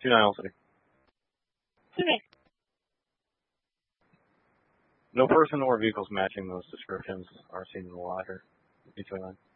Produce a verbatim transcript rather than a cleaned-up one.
two nine oh three. Okay. No person or vehicles matching those descriptions are seen in the lot here. B two nine.